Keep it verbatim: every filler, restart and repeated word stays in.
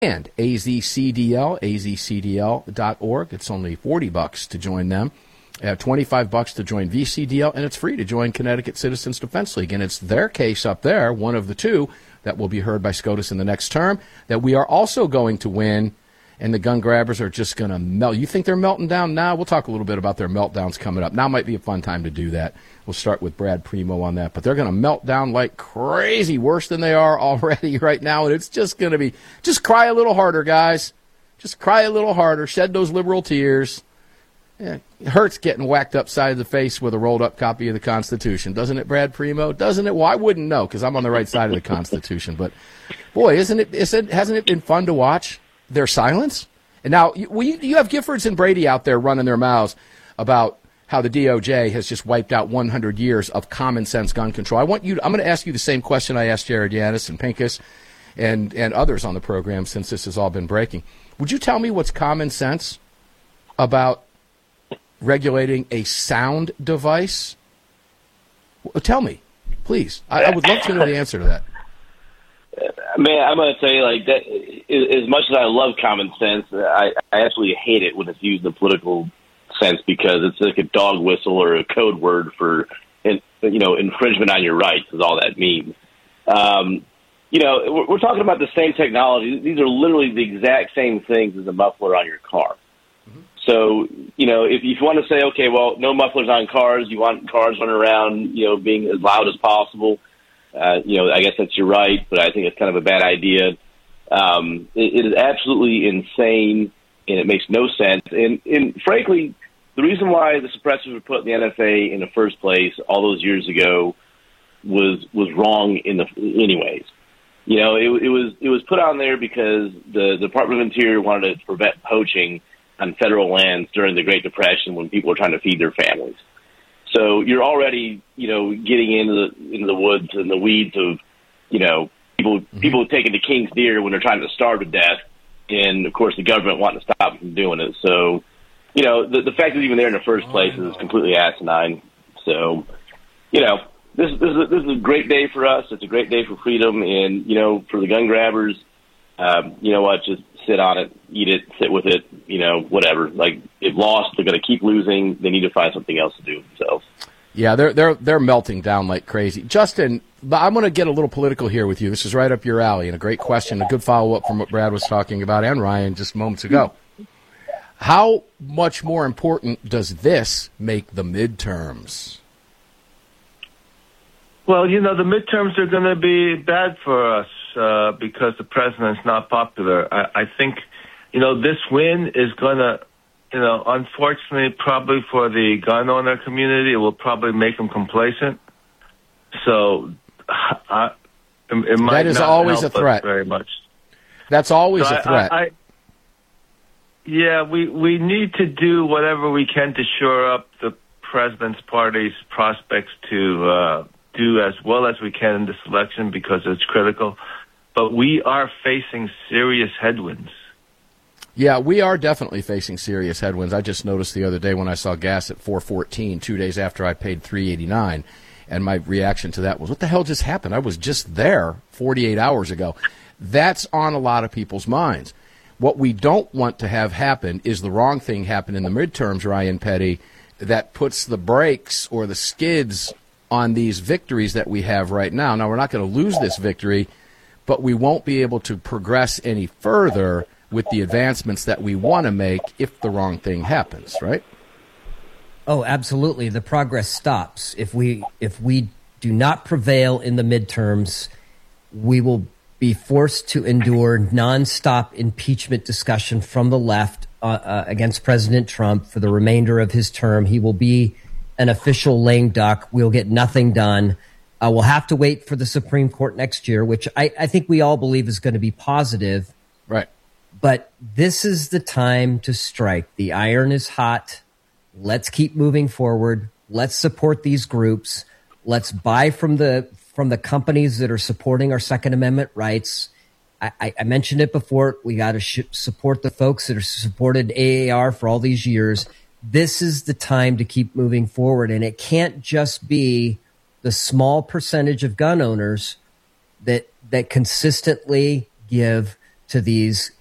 and A Z C D L, A Z C D L dot org. It's only forty bucks to join them. Uh, twenty-five bucks to join V C D L, and it's free to join Connecticut Citizens Defense League. And it's their case up there, one of the two, that will be heard by SCOTUS in the next term, that we are also going to win, and the gun grabbers are just going to melt. You think they're melting down now? We'll talk a little bit about their meltdowns coming up. Now might be a fun time to do that. We'll start with Brad Primo on that. But they're going to melt down like crazy, worse than they are already right now, and it's just going to be, just cry a little harder, guys. Just cry a little harder. Shed those liberal tears. Yeah, it hurts getting whacked upside the face with a rolled-up copy of the Constitution, doesn't it, Brad Primo? Doesn't it? Well, I wouldn't know because I'm on the right side of the Constitution. But, boy, isn't it, isn't, hasn't it been fun to watch their silence? And now you, you have Giffords and Brady out there running their mouths about how the D O J has just wiped out one hundred years of common-sense gun control. I want you to, I'm going to ask you the same question I asked Jared Yanis and Pincus and, and others on the program since this has all been breaking. Would you tell me what's common sense about regulating a sound device? Well, tell me, please. I, I would love to know the answer to that. Man, I'm going to tell you, like, that, as much as I love common sense, I, I absolutely hate it when it's used in political sense because it's like a dog whistle or a code word for, you know, infringement on your rights is all that means. Um, you know, we're, we're talking about the same technology. These are literally the exact same things as a muffler on your car. So, you know, if you want to say, okay, well, no mufflers on cars, you want cars running around, you know, being as loud as possible, uh, you know, I guess that's your right, but I think it's kind of a bad idea. Um, it, it is absolutely insane, and it makes no sense. And, and frankly, the reason why the suppressors were put in the N F A in the first place all those years ago was was wrong in the anyways. You know, it, it was it was put on there because the, the Department of Interior wanted to prevent poaching on federal lands during the Great Depression when people were trying to feed their families. So you're already, you know, getting into the into the woods and the weeds of, you know, people mm-hmm. people taking the king's deer when they're trying to starve to death, and of course the government wanting to stop them from doing it. So, you know, the the fact that it's even there in the first place is completely asinine. So, you know, this this is a, this is a great day for us. It's a great day for freedom, and you know, for the gun grabbers, um, you know what, just sit on it, eat it, sit with it, you know, whatever. Like, they've lost, they're going to keep losing. They need to find something else to do themselves. Yeah, they're they're they're melting down like crazy. Justin, I'm going to get a little political here with you. This is right up your alley, and a great question, a good follow-up from what Brad was talking about and Ryan just moments ago. How much more important does this make the midterms? Well, you know, the midterms are going to be bad for us. Uh, because the president's not popular. I, I think, you know, this win is going to, you know, unfortunately, probably for the gun owner community, it will probably make them complacent. So, I, it, it might that is not always help a threat. us very much. That's always so a threat. I, I, I, yeah, we, we need to do whatever we can to shore up the president's party's prospects to uh, do as well as we can in this election because it's critical. But we are facing serious headwinds. Yeah, we are definitely facing serious headwinds. I just noticed the other day when I saw gas at four fourteen, two days after I paid three eighty-nine, and my reaction to that was, what the hell just happened? I was just there forty-eight hours ago. That's on a lot of people's minds. What we don't want to have happen is the wrong thing happen in the midterms, Ryan Petty, that puts the brakes or the skids on these victories that we have right now. Now, we're not going to lose this victory, but we won't be able to progress any further with the advancements that we want to make if the wrong thing happens, right? Oh, absolutely. The progress stops. If we if we do not prevail in the midterms, we will be forced to endure nonstop impeachment discussion from the left uh, uh, against President Trump for the remainder of his term. He will be an official lame duck. We'll get nothing done. Uh, we'll have to wait for the Supreme Court next year, which I, I think we all believe is going to be positive. Right. But this is the time to strike. The iron is hot. Let's keep moving forward. Let's support these groups. Let's buy from the from the companies that are supporting our Second Amendment rights. I, I, I mentioned it before. We got to sh- support the folks that have supported A A R for all these years. This is the time to keep moving forward, and it can't just be the small percentage of gun owners that that consistently give to these